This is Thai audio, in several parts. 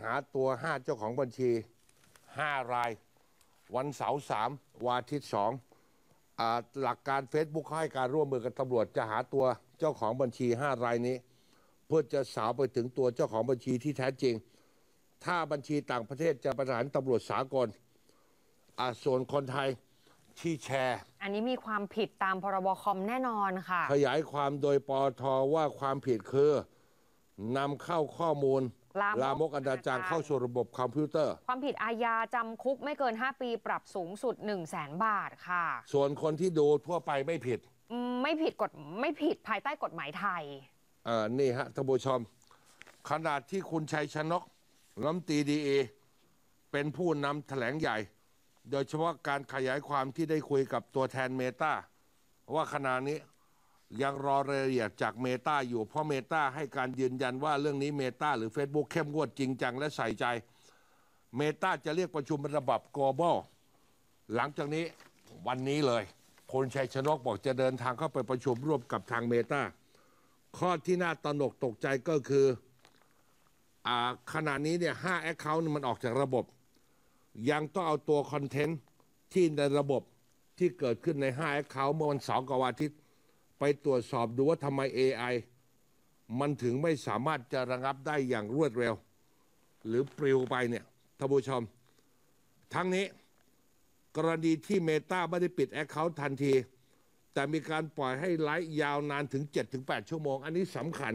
หาตัว5เจ้าของบัญชี5 รายวันเสาร์3วันอาทิตย์2หลักการ Facebook ให้การร่วมมือกับตำรวจจะหาตัวเจ้าของบัญชี5 รายนี้เพื่อจะสาวไปถึงตัวเจ้าของบัญชีที่แท้จริงถ้าบัญชีต่างประเทศจะประสานตำรวจสากลส่วนคนไทยที่แชร์อันนี้มีความผิดตามพรบคอมแน่นอนค่ะขยายความโดยปอทว่าความผิดคือนำเข้าข้อมูลลามกอนาจารเข้าสู่ระบบคอมพิวเตอร์ความผิดอาญาจำคุกไม่เกิน5 ปีปรับสูงสุด100,000 บาทค่ะส่วนคนที่ดูทั่วไปไม่ผิดไม่ผิดภายใต้กฎหมายไทยนี่ฮะท่านผู้ชมขนาดที่คุณชัยชนกรัฐมนตรีดีเอเป็นผู้นำแถลงใหญ่โดยเฉพาะการขยายความที่ได้คุยกับตัวแทนเมตาว่าขณะนี้ยังรอรายละเอียดจากเมตาอยู่เพราะเมตาให้การยืนยันว่าเรื่องนี้เมตาหรือ Facebook เข้มงวดจริงจังและใส่ใจเมตาจะเรียกประชุมระดับ global หลังจากนี้วันนี้เลยคุณชัยชนกบอกจะเดินทางเข้าไปประชุมร่วมกับทางเมตาข้อที่น่าตระหนกตกใจก็คือขณะนี้เนี่ย5 account มันออกจากระบบยังต้องเอาตัวคอนเทนต์ที่ในระบบที่เกิดขึ้นใน5 account เมื่อวันเสาร์กับวันอาทิตย์ไปตรวจสอบดูว่าทำไม AI มันถึงไม่สามารถจะระงับได้อย่างรวดเร็วหรือปลิวไปเนี่ยท่านผู้ชมทั้งนี้กรณีที่เมตาไม่ได้ปิด account ทันทีแต่มีการปล่อยให้ไลฟ์ยาวนานถึง 7-8 ชั่วโมงอันนี้สำคัญ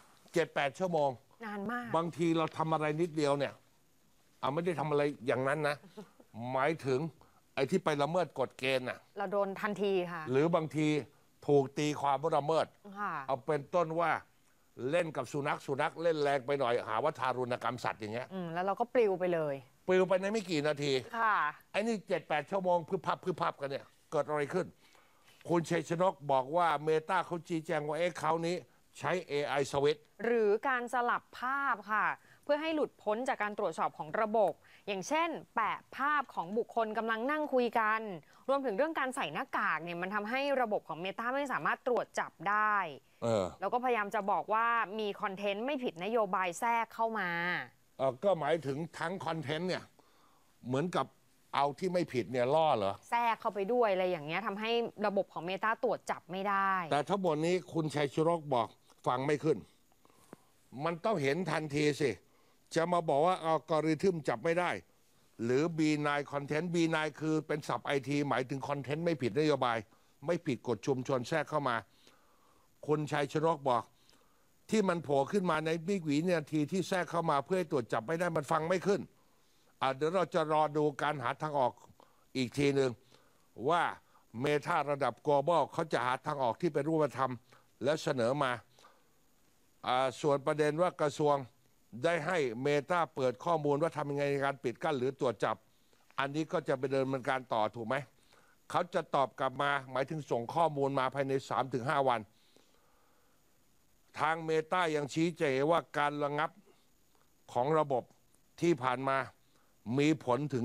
7-8 ชั่วโมงนานมากบางทีเราทำอะไรนิดเดียวเนี่ยไม่ได้ทำอะไรอย่างนั้นนะหมายถึงไอ้ที่ไปละเมิดกฎเกณฑ์น่ะเราโดนทันทีค่ะหรือบางทีถูกตีความว่าละเมิดเอาเป็นต้นว่าเล่นกับสุนัขเล่นแรงไปหน่อยหาว่าทารุณกรรมสัตว์อย่างเงี้ยแล้วเราก็ปลิวไปเลยปลิวไปในไม่กี่นาทีค่ะไอ้นี่7-8 ชั่วโมงพึบพับกันเนี่ยเกิดอะไรขึ้นคุณชัยชนกบอกว่าเมตาเขาชี้แจงว่าเขานี้ใช้ AI Switch หรือการสลับภาพค่ะเพื่อให้หลุดพ้นจากการตรวจสอบของระบบอย่างเช่นแปะภาพของบุคคลกำลังนั่งคุยกันรวมถึงเรื่องการใส่หน้ากากเนี่ยมันทำให้ระบบของ Meta ไม่สามารถตรวจจับได้แล้วก็พยายามจะบอกว่ามีคอนเทนต์ไม่ผิดนโยบายแทรกเข้ามาก็หมายถึงทั้งคอนเทนต์เนี่ยเหมือนกับเอาที่ไม่ผิดเนี่ยล่อเหรอแทรกเข้าไปด้วยอะไรอย่างเงี้ยทำให้ระบบของ Meta ตรวจจับไม่ได้แต่ทั้งหมดนี้คุณชัยชนกบอกฟังไม่ขึ้นมันต้องเห็นทันทีสิจะมาบอกว่าอัลกอริทึมจับไม่ได้หรือ B9 Content B9 คือเป็นศัพท์ไอทีหมายถึงคอนเทนต์ไม่ผิดนโยบายไม่ผิดกฎชุมชนแทรกเข้ามาคุณชัยชนกบอกที่มันโผล่ขึ้นมาในไม่กี่นาทีที่แทรกเข้ามาเพื่อให้ตรวจจับไม่ได้มันฟังไม่ขึ้นเดี๋ยวเราจะรอดูการหาทางออกอีกทีหนึ่งว่าเมตาระดับ global เขาจะหาทางออกที่เป็นรูปธรรมและเสนอมาส่วนประเด็นว่ากระทรวงได้ให้เมตาเปิดข้อมูลว่าทำยังไงในการปิดกั้นหรือตรวจจับอันนี้ก็จะไปเดินดำเนินการต่อถูกไหมเขาจะตอบกลับมาหมายถึงส่งข้อมูลมาภายใน 3-5 วันทางเมตายังชี้แจงว่าการระงับของระบบที่ผ่านมามีผลถึง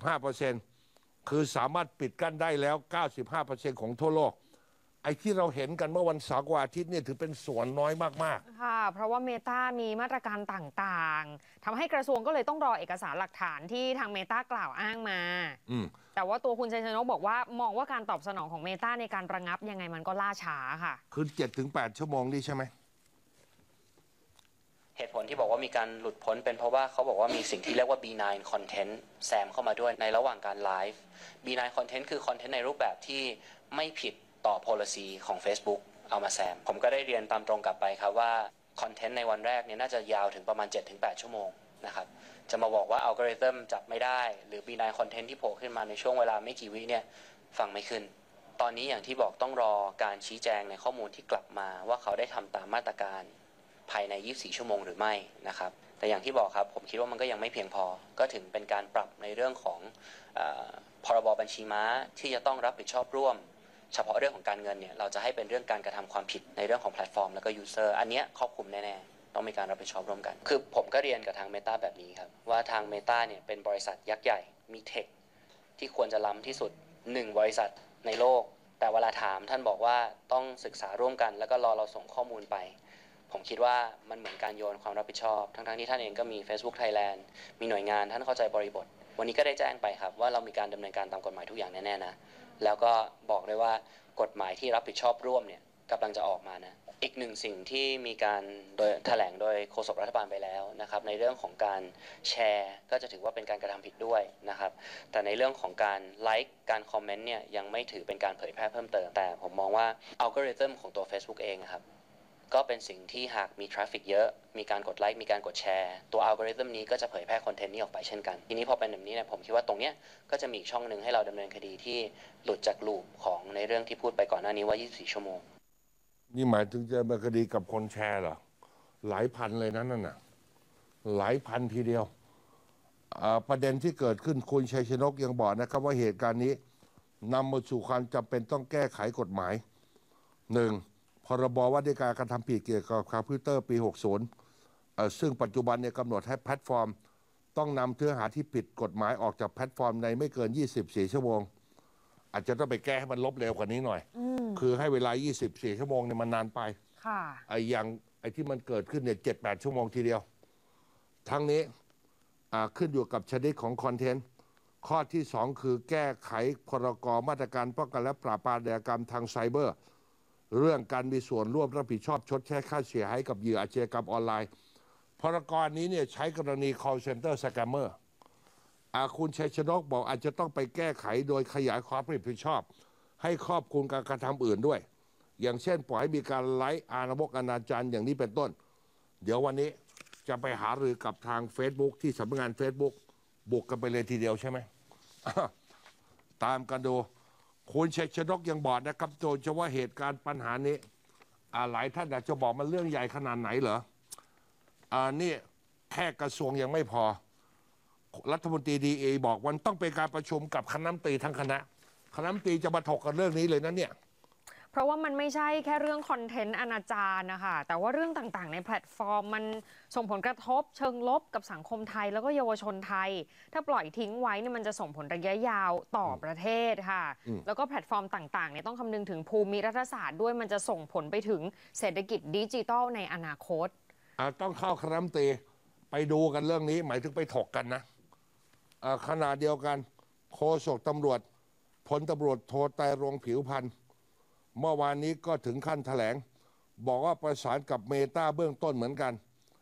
25% คือสามารถปิดกั้นได้แล้ว 95% ของทั่วโลกไอ้ที่เราเห็นกันเมื่อวันเสาร์กับอาทิตย์เนี่ยถือเป็นส่วนน้อยมากๆค่ะเพราะว่าเมตามีมาตรการต่างๆทำให้กระทรวงก็เลยต้องรอเอกสารหลักฐานที่ทางเมตากล่าวอ้างมาแต่ว่าตัวคุณชัยชนกบอกว่ามองว่าการตอบสนองของเมตาในการระงับยังไงมันก็ล่าช้าค่ะคือ 7-8 ชั่วโมงนี่ใช่ไหมเหตุผลที่บอกว่ามีการหลุดพ้นเป็นเพราะว่าเขาบอกว่ามีสิ่งที่เรียกว่า B9 Content แซมเข้ามาด้วยในระหว่างการไลฟ์ B9 Content คือคอนเทนต์ในรูปแบบที่ไม่ผิดต่อ policy ของ Facebook เอามาแซมผมก็ได้เรียนตามตรงกลับไปครับว่าคอนเทนต์ในวันแรกเนี่ยน่าจะยาวถึงประมาณ 7-8 ชั่วโมงนะครับจะมาบอกว่าอัลกอริทึมจับไม่ได้หรือ B9 Content ที่โผล่ขึ้นมาในช่วงเวลาไม่กี่วิเนี่ยฟังไม่ขึ้นตอนนี้อย่างที่บอกต้องรอการชี้แจงในข้อมูลที่กลับมาว่าเขาได้ทำตามมาตรการภายใน24 ชั่วโมงหรือไม่นะครับแต่อย่างที่บอกครับผมคิดว่ามันก็ยังไม่เพียงพอก็ถึงเป็นการปรับในเรื่องของพรบบัญชีม้าที่จะต้องรับผิดชอบร่วมเฉพาะเรื่องของการเงินเนี่ยเราจะให้เป็นเรื่องการกระทำความผิดในเรื่องของแพลตฟอร์มแล้วก็ยูเซอร์อันนี้ครอบคลุมแน่ๆต้องมีการรับผิดชอบร่วมกันคือผมก็เรียนกับทาง Meta แบบนี้ครับว่าทาง Meta เนี่ยเป็นบริษัทยักษ์ใหญ่มีเทคที่ควรจะล้ำที่สุด1บริษัทในโลกแต่เวลาถามท่านบอกว่าต้องศึกษาร่วมกันแล้วก็รอเราส่งข้อมูลไปผมคิดว่ามันเหมือนการโยนความรับผิดชอบทั้งที่ท่านเองก็มี Facebook Thailand มีหน่วยงานท่านเข้าใจบริบทวันนี้ก็ได้แจ้งไปครับว่าเรามีการดำเนินการตามกฎหมายทุกอย่างแน่ๆนะแล้วก็บอกเลยว่ากฎหมายที่รับผิดชอบร่วมเนี่ยกำลังจะออกมานะอีกหนึ่งสิ่งที่มีการแถลงโดยโฆษกรัฐบาลไปแล้วนะครับในเรื่องของการแชร์ก็จะถือว่าเป็นการกระทำผิดด้วยนะครับแต่ในเรื่องของการไลค์การคอมเมนต์เนี่ยยังไม่ถือเป็นการเผยแพร่เพิ่มเติมแต่ผมมองว่าอัลกอริทึมของตัว Facebook เองครับก็เป็นสิ่งที่หากมีทราฟฟิกเยอะมีการกดไลค์มีการกดแชร์ตัวอัลกอริทึมนี้ก็จะเผยแพร่คอนเทนต์นี้ออกไปเช่นกันทีนี้พอเป็นแบบนี้เนี่ยผมคิดว่าตรงเนี้ยก็จะมีอีกช่องนึงให้เราดำเนินคดีที่หลุดจากลูปของในเรื่องที่พูดไปก่อนหน้านี้ว่า24ชั่วโมงนี่หมายถึงจะมาคดีกับคนแชร์เหรอหลายพันเลยนั่นน่ะหลายพันทีเดียวประเด็นที่เกิดขึ้นคุณชัยชนกยังบอกนะครับว่าเหตุการณ์นี้นำมาสู่ความจำเป็นต้องแก้ไขกฎหมาย1. พรบว่าด้วยการกระทำผิดเกี่ยวกับคอมพิวเตอร์ปี 60ซึ่งปัจจุบันเนี่ยกำหนดให้แพลตฟอร์มต้องนำเนื้อหาที่ผิดกฎหมายออกจากแพลตฟอร์มในไม่เกิน24ชั่วโมงอาจจะต้องไปแก้ให้มันลบเร็วกว่านี้หน่อยคือให้เวลา24ชั่วโมงเนี่ยมันนานไปค่ะอย่างที่มันเกิดขึ้นเนี่ย7-8ชั่วโมงทีเดียวทั้งนี้ขึ้นอยู่กับชนิดของคอนเทนต์ข้อที่2คือแก้ไขพรกมาตรการป้องกันและปราบปรามอาชญากรรมทางไซเบอร์เรื่องการมีส่วนร่วมรับผิดชอบชดใช้ค่าเสียหายกับเหยื่ออาชญากรรมออนไลน์พรกนี้เนี่ยใช้กรณี call center scammer คุณชัยชนกบอกอาจจะต้องไปแก้ไขโดยขยายความรับผิดชอบให้ครอบคลุมการกระทำอื่นด้วยอย่างเช่นปล่อยให้มีการไลฟ์อนาจารอย่างนี้เป็นต้นเดี๋ยววันนี้จะไปหารือกับทาง Facebook ที่สำนักงาน Facebook บุกกันไปเลยทีเดียวใช่ไหม ตามกันดูคุณชัยชนกยังบอกนะครับโดยเฉพาะเหตุการณ์ปัญหานี้หลายท่านอาจจะบอกมันเรื่องใหญ่ขนาดไหนเหรอนี่แค่กระทรวงยังไม่พอรัฐมนตรีดีเอบอกวันต้องเป็นการประชุมกับคณะรัฐมนตรีทั้งคณะรัฐมนตรีจะมาถกกันเรื่องนี้เลยนะเนี่ยเพราะว่ามันไม่ใช่แค่เรื่องคอนเทนต์อนาจารนะคะแต่ว่าเรื่องต่างๆในแพลตฟอร์มมันส่งผลกระทบเชิงลบกับสังคมไทยแล้วก็เยาวชนไทยถ้าปล่อยทิ้งไว้เนี่ยมันจะส่งผลระยะยาวต่อประเทศค่ะแล้วก็แพลตฟอร์มต่างๆเนี่ยต้องคำนึงถึงภูมิรัฐศาสตร์ด้วยมันจะส่งผลไปถึงเศรษฐกิจดิจิทัลในอนาคตต้องเข้าคณะรัฐมนตรีไปดูกันเรื่องนี้หมายถึงไปถกกันนะขณะเดียวกันโฆษกตำรวจพลตำรวจโทไตรรงค์ผิวพรรณเมื่อวานนี้ก็ถึงขั้นแถลงบอกว่าประสานกับเมตาเบื้องต้นเหมือนกัน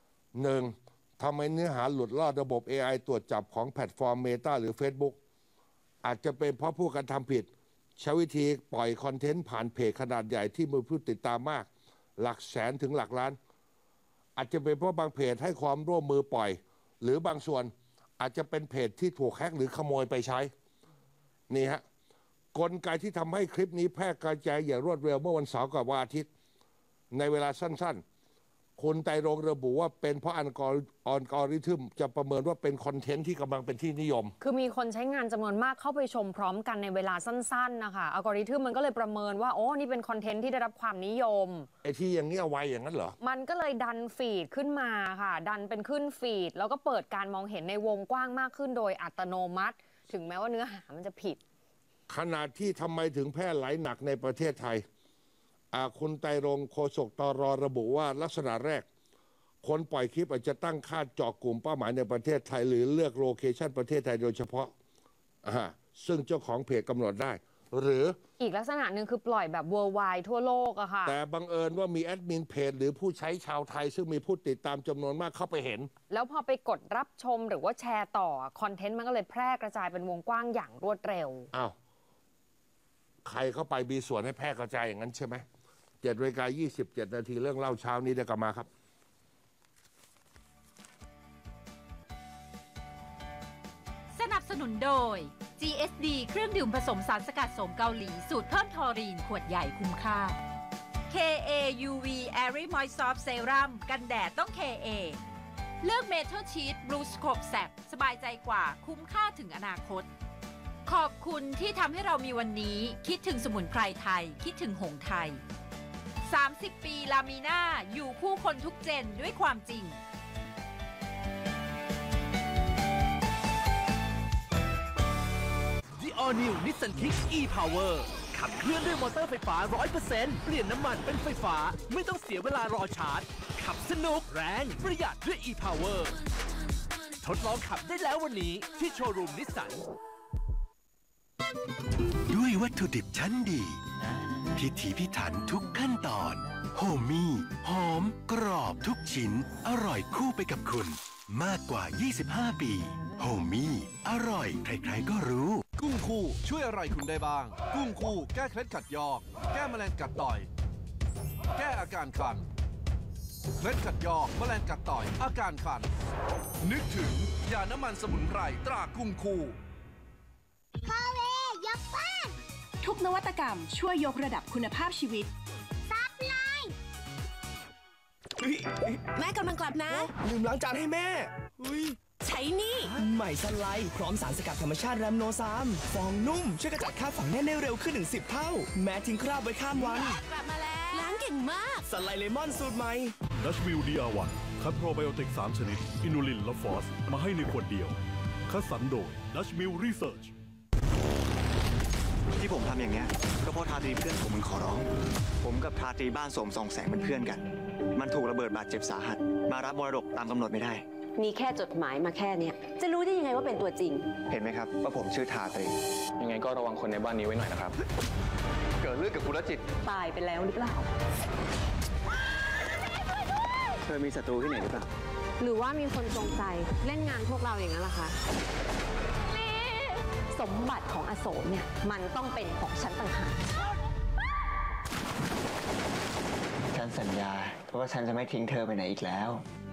1. ทำให้เนื้อหาหลุดลอดระบบ AI ตรวจจับของแพลตฟอร์มเมตาหรือ Facebook อาจจะเป็นเพราะผู้กระทำผิดใช้วิธีปล่อยคอนเทนต์ผ่านเพจขนาดใหญ่ที่มีผู้ติดตามมากหลักแสนถึงหลักล้านอาจจะเป็นเพราะบางเพจให้ความร่วมมือปล่อยหรือบางส่วนอาจจะเป็นเพจที่ถูกแฮ็กหรือขโมยไปใช้นี่ฮะกลไกที่ทำให้คลิปนี้แพร่กระจายอย่างรวดเร็วเมื่อวันเสาร์กับวันอาทิตย์ในเวลาสั้นๆคุณไตรรงค์ระบุว่าเป็นเพราะอัลกอริทึมจะประเมินว่าเป็นคอนเทนต์ที่กำลังเป็นที่นิยมคือมีคนใช้งานจำนวนมากเข้าไปชมพร้อมกันในเวลาสั้นๆนะคะอัลกอริทึมมันก็เลยประเมินว่าโอ้นี่เป็นคอนเทนต์ที่ได้รับความนิยมไอ้ที่อย่างนี้เอาไว้อย่างนั้นเหรอมันก็เลยดันฟีดขึ้นมาค่ะดันเป็นขึ้นฟีดแล้วก็เปิดการมองเห็นในวงกว้างมากขึ้นโดยอัตโนมัติถึงแม้ว่าเนื้อหามันจะผิดขณะที่ทำไมถึงแพร่หลายหนักในประเทศไทยคุณไตรรงค์โฆษกตร.ระบุว่าลักษณะแรกคนปล่อยคลิปอาจจะตั้งค่าเจาะกลุ่มเป้าหมายในประเทศไทยหรือเลือกโลเคชันประเทศไทยโดยเฉพาะซึ่งเจ้าของเพจกำหนดได้หรืออีกลักษณะหนึ่งคือปล่อยแบบ worldwide ทั่วโลกอะค่ะแต่บังเอิญว่ามีแอดมินเพจหรือผู้ใช้ชาวไทยซึ่งมีผู้ติดตามจำนวนมากเข้าไปเห็นแล้วพอไปกดรับชมหรือว่าแชร์ต่อคอนเทนต์มันก็เลยแพร่กระจายเป็นวงกว้างอย่างรวดเร็วใครเข้าไปมีส่วนให้แพร่กระจายอย่างนั้นใช่ไหม7:27 นาทีเรื่องเล่าเช้านี้ได้กลับมาครับสนับสนุนโดย GSD เครื่องดื่มผสมสารสกัดโสมเกาหลีสูตรเพิ่มทอรีนขวดใหญ่คุ้มค่า KA UV Airy Moist Soft Serum กันแดดต้อง KA เลือก Metal Sheet Blue Scope Sap สบายใจกว่าคุ้มค่าถึงอนาคตขอบคุณที่ทำให้เรามีวันนี้คิดถึงสมุนไพรไทยคิดถึงหงส์ไทย30 ปีลามีน่าอยู่คู่คนทุกเจนด้วยความจริง The All New Nissan Kick E-Power ขับเคลื่อนด้วยมอเตอร์ไฟฟ้า 100% เปลี่ยนน้ำมันเป็นไฟฟ้าไม่ต้องเสียเวลารอชาร์จขับสนุกแรงประหยัดด้วย e-power ทดลองขับได้แล้ววันนี้ที่โชว์รูมนิสสันด้วยวัตถุดิบชั้นดีพิถีพิถันทุกขั้นตอนโฮมี่หอมกรอบทุกชิ้นอร่อยคู่ไปกับคุณมากกว่า 25 ปีโฮมี่อร่อยใครๆก็รู้กุ้งคู่ช่วยอะไรคุณได้บ้างกุ้งคู่แก้เคล็ดขัดยอกแก้แมลงกัดต่อยแก้อาการคันเคล็ดขัดยอกแมลงกัดต่อยอาการคันนึกถึงยาน้ำมันสมุนไพรตรากุ้งคู่ทุกนวัตกรรมช่วยยกระดับคุณภาพชีวิตแม่กำลังกลับนะลืมล้างจานให้แม่ใช้นี่ใหม่ซันไลท์พร้อมสารสกัดธรรมชาติแรมโนซามฟองนุ่มช่วยกระจัดคราบฝังแน่นได้เร็วขึ้นถึง10 เท่าแม้ทิ้งคราบไว้ข้ามวันกลับมาแล้วล้างเก่งมากซันไลท์เลมอนสูตรใหม่ดัชมิล DR1 คัดโปรไบโอติก3 ชนิดอินูลินและฟอสมาให้ในขวดเดียวคัดสรรโดยดัชมิลรีเสิร์ชที่ผมทำอย่างเนี้ยก็เพราะทาตรีเพื่อนผมมันขอร้องผมกับทาตรีบ้านโสมส่องแสงเป็นเพื่อนกันมันถูกระเบิดบาดเจ็บสาหัสมารับมรดกตามกำหนดไม่ได้มีแค่จดหมายมาแค่เนี้ยจะรู้ได้ยังไงว่าเป็นตัวจริงเห็นไหมครับว่าผมชื่อทาตรียังไงก็ระวังคนในบ้านนี้ไว้หน่อยนะครับเกิดเรื่องกับคุณจิตตายไปแล้วหรือเปล่าเธอมีศัตรูที่ไหนหรือเปล่าหรือว่ามีคนจงใจเล่นงานพวกเราอย่างนั้นล่ะคะสมบัติของอโศกเนี่ยมันต้องเป็นของฉันต่างหากฉันสัญญาว่าฉันจะไม่ทิ้งเธอไปไหนอีกแล้ว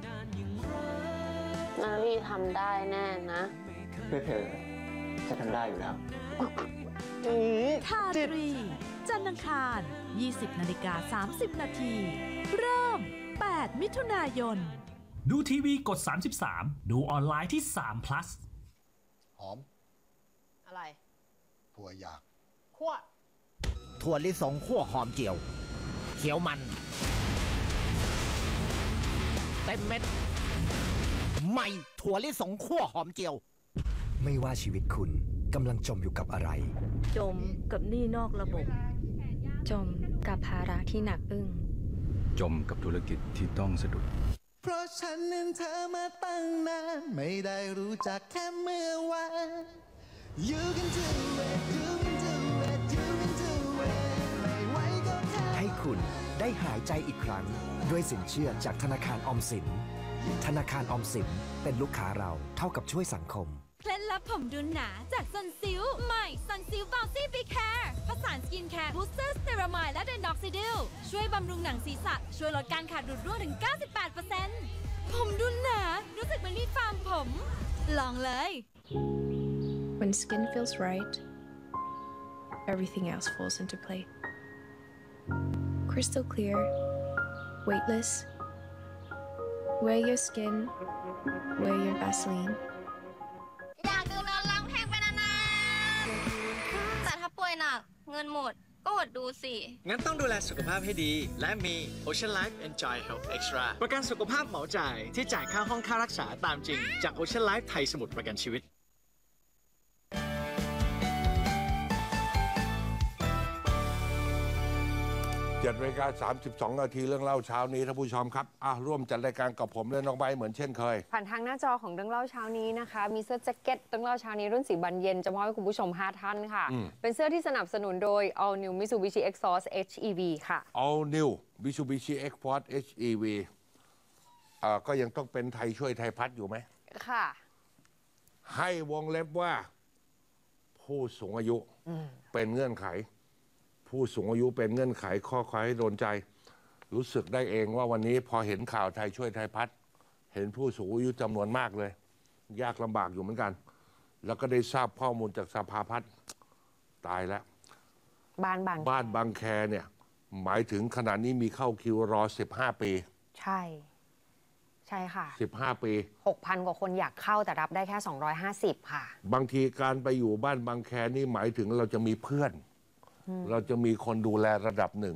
นาวี่ทำได้แน่นะเพื่อเธอจะทำได้อยู่แล้วทาตรีจันทร์อังคาร 20:30 นาทีเริ่ม 8 มิถุนายนดูทีวีกด 33 ดูออนไลน์ที่3 plus หอมอะไรถั่วหยากคั่วถั่วลิสงคั่วหอมเจียวเขียวมันเต็มเม็ดใหม่ถั่วลิสงคั่วหอมเจียวไม่ว่าชีวิตคุณกำลังจมอยู่กับอะไรจมกับหนี้นอกระบบจมกับภาระที่หนักอึ้งจมกับธุรกิจที่ต้องสะดุดเพราะฉันนั้นเธอมาตั้งนานไม่ได้รู้จักแค่เมื่อวาน You can do it You can do it You can do it ไม่ไหวก็แค่ให้คุณได้หายใจอีกครั้งด้วยสินเชื่อจากธนาคารออมสินธนาคารออมสินเป็นลูกค้าเราเท่ากับช่วยสังคมเคล็ดลับผมดูหนาจากซันซิลใหม่ซันซิลบาวซี่บีแคร์ผสานสกินแคร์บูสเตอร์สเตอรามายและเดนด็อกซิดิลช่วยบำรุงหนังศีรษะช่วยลดการขาดดูดร่วงถึง 98% ผมดูหนารู้สึกเหมือนมีฟาร์มผมลองเลย When skin feels right everything else falls into place crystal clear weightless wear your skin wear your Vaseline อยากดูเราร้องเพลงไปนานๆแต่ถ้าป่วยหนักเงินหมดก็อดดูสิงั้นต้องดูแลสุขภาพให้ดีและมี Ocean Life Enjoy Health Extra ประกันสุขภาพเหมาจ่ายที่จ่ายค่าห้องค่ารักษาตามจริงจาก Ocean Life ไทยสมุทรประกันชีวิต 7:32 นาทีเรื่องเล่าเช้านี้ท่านผู้ชมครับร่วมจัดรายการกับผมและน้องใบเหมือนเช่นเคยผ่านทางหน้าจอของเรื่องเล่าเช้านี้นะคะมีเสื้อแจ็คเก็ตเรื่องเล่าเช้านี้รุ่นสีบานเย็นจะมอบให้คุณผู้ชม5ท่านค่ะเป็นเสื้อที่สนับสนุนโดย All New Mitsubishi Exhaust HEV ค่ะ All New Mitsubishi Exhaust HEV ก็ยังต้องเป็นไทยช่วยไทยพัฒน์อยู่ไหมค่ะให้วงเล็บว่าผู้สูงอายุเป็นเงื่อนไขผู้สูงอายุเป็นเงื่อนไขข้อควายให้โดนใจรู้สึกได้เองว่าวันนี้พอเห็นข่าวไทยช่วยไทยพัฒน์เห็นผู้สูงอายุจำนวนมากเลยยากลำบากอยู่เหมือนกันแล้วก็ได้ทราบข้อมูลจากสภาพัฒน์ตายแล้วบ้านบางแคเนี่ยหมายถึงขณะนี้มีเข้าคิวรอ15 ปีใช่ค่ะ 15 ปี 6,000 กว่าคนอยากเข้าแต่รับได้แค่250ค่ะบางทีการไปอยู่บ้านบางแคนี่หมายถึงเราจะมีเพื่อนเราจะมีคนดูแลระดับหนึ่ง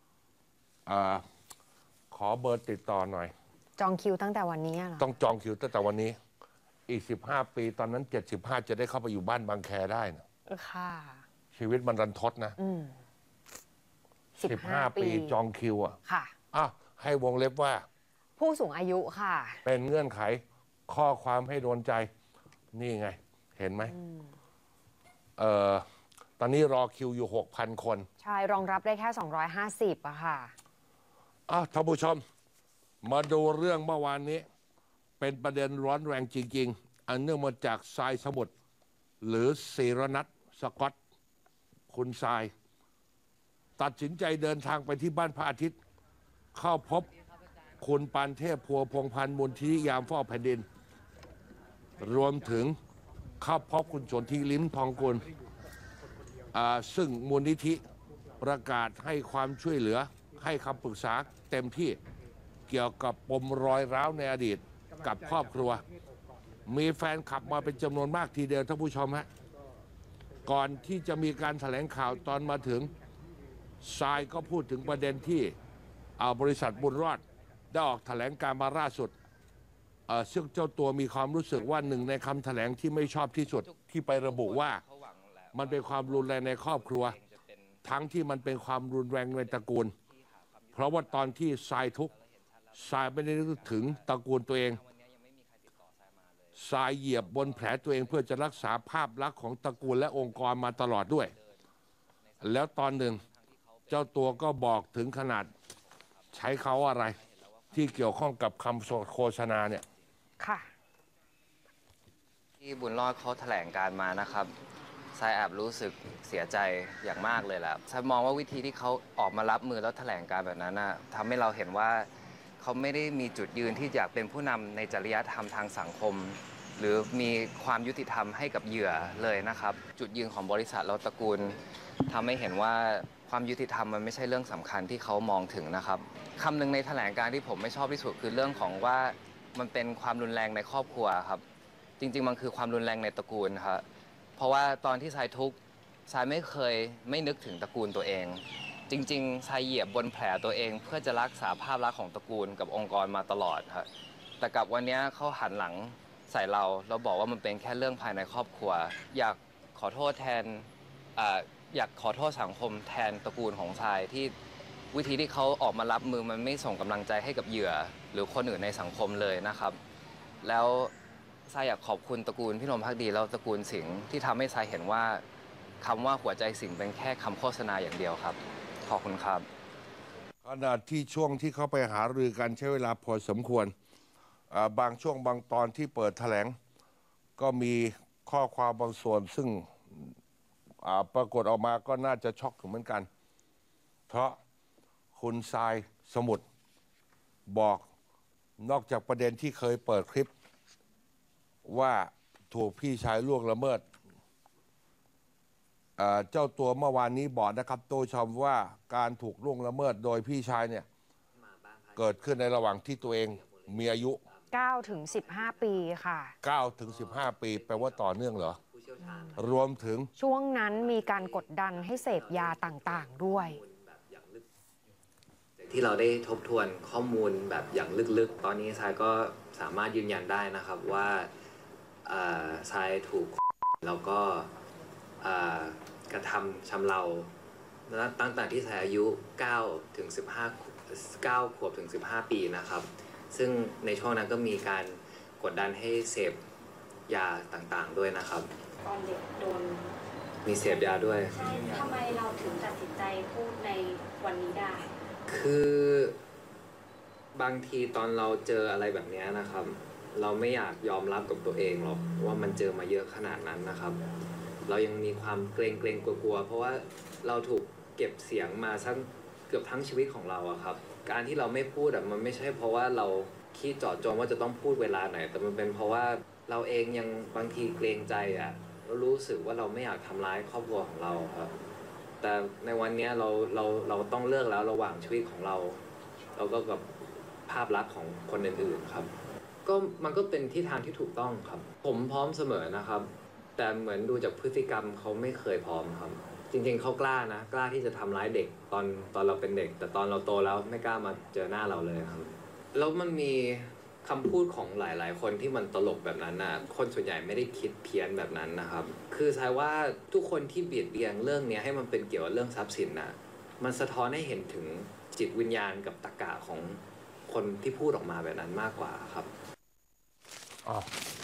ขอเบอร์ติดต่อหน่อยจองคิวตั้งแต่วันนี้เหรอต้องจองคิวตั้งแต่วันนี้อีก15 ปีตอนนั้น75จะได้เข้าไปอยู่บ้านบางแคได้นะค่ะชีวิตมันรันทดนะ15 ปีจองคิวค่ะให้วงเล็บว่าผู้สูงอายุค่ะเป็นเงื่อนไขข้อความให้โดนใจนี่ไงเห็นไหมตอนนี้รอคิวอยู่ 6,000 คนใช่รองรับได้แค่ 250อะค่ะท่านผู้ชมมาดูเรื่องเมื่อวานนี้เป็นประเด็นร้อนแรงจริงๆอันเนื่องมาจากทรายสมุทรหรือศิรนัทสกอตคุณทรายตัดสินใจเดินทางไปที่บ้านพระอาทิตย์เข้าพบคุณปานเทพพัวพงษ์พันธ์มูลที่ยามเฝ้าแผ่นดินรวมถึงเข้าพบคุณสนธิลิ้มทองกุลซึ่งมูลนิธิประกาศให้ความช่วยเหลือให้คำปรึกษาเต็มที่เกี่ยวกับปมรอยร้าวในอดีตกับครอบครัวมีแฟนคลับมาเป็นจำนวนมากทีเดียวท่านผู้ชมฮะก่อนที่จะมีการแถลงข่าวตอนมาถึงทรายก็พูดถึงประเด็นที่บริษัทบุญรอดได้ออกแถลงการมาล่าสุดซึ่งเจ้าตัวมีความรู้สึกว่าหนึ่งในคำแถลงที่ไม่ชอบที่สุดที่ไประบุว่ามันเป็นความรุนแรงในครอบครัวทั้งที่มันเป็นความรุนแรงในตระกูลเพราะว่าตอนที่ทรายทุกข์ทรายไม่ได้นึกถึงตระกูลตัวเองทรายเหยียบบนแผลตัวเองเพื่อจะรักษาภาพลักษณ์ของตระกูลและองค์กรมาตลอดด้วยแล้วตอนหนึ่งเจ้าตัวก็บอกถึงขนาดใช้เขาอะไรที่เกี่ยวข้องกับคำโฆษณาเนี่ยค่ะที่บุญรอดเขาแถลงการมานะครับทรายแอบรู้สึกเสียใจอย่างมากเลยแหละทรายมองว่าวิธีที่เขาออกมารับมือแล้วแถลงการแบบนั้นนะทำให้เราเห็นว่าเขาไม่ได้มีจุดยืนที่อยากเป็นผู้นำในจริยธรรมทางสังคมหรือมีความยุติธรรมให้กับเหยื่อเลยนะครับจุดยืนของบริษัทเราตระกูลทำให้เห็นว่าความยุติธรรมมันไม่ใช่เรื่องสำคัญที่เขามองถึงนะครับคำหนึ่งในแถลงการที่ผมไม่ชอบที่สุดคือเรื่องของว่ามันเป็นความรุนแรงในครอบครัวครับจริงๆมันคือความรุนแรงในตระกูลครับเพราะว่าตอนที่ทรายทุกข์ทรายไม่นึกถึงตระกูลตัวเองจริงๆทรายเหยียบบนแผลตัวเองเพื่อจะรักษาภาพลักษณ์ของตระกูลกับองค์กรมาตลอดครับแต่กับวันนี้เขาหันหลังใส่เราบอกว่ามันเป็นแค่เรื่องภายในครอบครัวอยากขอโทษสังคมแทนตระกูลของทรายที่วิธีที่เขาออกมารับมือมันไม่ส่งกำลังใจให้กับเหยื่อหรือคนอื่นในสังคมเลยนะครับแล้วทรายอยากขอบคุณตระกูลพี่นพภักดีแล้วตระกูลสิงห์ที่ทำให้ทรายเห็นว่าคำว่าหัวใจสิงห์เป็นแค่คำโฆษณาอย่างเดียวครับขอบคุณครับขณะที่ช่วงที่เขาไปหารือกันใช้เวลาพอสมควรบางช่วงบางตอนที่เปิดแถลงก็มีข้อความบางส่วนซึ่งปรากฏออกมาก็น่าจะช็อกเหมือนกันเพราะคุณทรายสมุทรบอกนอกจากประเด็นที่เคยเปิดคลิปว่าถูกพี่ชายล่วงละเมิดเจ้าตัวเมื่อวานนี้บอกนะครับโต้ชมว่าการถูกล่วงละเมิดโดยพี่ชายเนี่ยเกิดขึ้นในระหว่างที่ตัวเองมีอายุ 9 ถึง 15 ปีค่ะ 9 ถึง 15 ปีแปลว่าต่อเนื่องเหรอรวมถึงช่วงนั้นมีการกดดันให้เสพยาต่างๆด้วยที่เราได้ทบทวนข้อมูลแบบอย่างลึกๆตอนนี้ทรายก็สามารถยืนยันได้นะครับว่าทรายถูกแล้วก็กระทำชำเราตั้งแต่ที่ทรายอายุ9 ถึง 9 ขวบถึง 15 ปีนะครับซึ่งในช่วงนั้นก็มีการกดดันให้เสพยาต่างๆด้วยนะครับตอนเด็กโดนมีเสพยาด้วยใช่ทำไมเราถึงตัดสินใจพูดในวันนี้ได้คือบางทีตอนเราเจออะไรแบบนี้นะครับเราไม่อยากยอมรับกับตัวเองหรอกว่ามันเจอมาเยอะขนาดนั้นนะครับเรายังมีความเกรงกลัวๆเพราะว่าเราถูกเก็บเสียงมาสักเกือบทั้งชีวิตของเราอะครับการที่เราไม่พูดมันไม่ใช่เพราะว่าเราคิดเจาะจงว่าจะต้องพูดเวลาไหนแต่มันเป็นเพราะว่าเราเองยังบางทีเกรงใจเรารู้สึกว่าเราไม่อยากทำร้ายครอบครัวของเราครับแต่ในวันนี้เราต้องเลือกแล้วระหว่างชีวิตของเราก็กับภาพลักษณ์ของคนอื่นๆครับก็มันก็เป็นทิศทางที่ถูกต้องครับผมพร้อมเสมอนะครับแต่เหมือนดูจากพฤติกรรมเขาไม่เคยพร้อมครับจริงๆเขากล้าที่จะทำร้ายเด็กตอนเราเป็นเด็กแต่ตอนเราโตแล้วไม่กล้ามาเจอหน้าเราเลยครับแล้วมันมีคำพูดของหลายๆคนที่มันตลกแบบนั้นนะคนส่วนใหญ่ไม่ได้คิดเพี้ยนแบบนั้นนะครับคือทรายว่าทุกคนที่เบียดเบียงเรื่องนี้ให้มันเป็นเกี่ยวกับเรื่องทรัพย์สินนะมันสะท้อนให้เห็นถึงจิตวิญญาณกับตรรกะของคนที่พูดออกมาแบบนั้นมากกว่าครับ